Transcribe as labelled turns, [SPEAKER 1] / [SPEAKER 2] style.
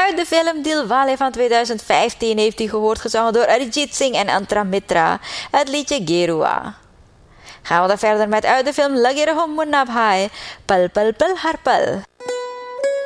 [SPEAKER 1] Uit de film Dilwale van 2015 heeft u gehoord gezongen door Arijit Singh en Antra Mitra, het liedje Gerua. Gaan we dan verder met uit de film Lagi Raho Munna Bhai, Pal Pal Pal Har Pal.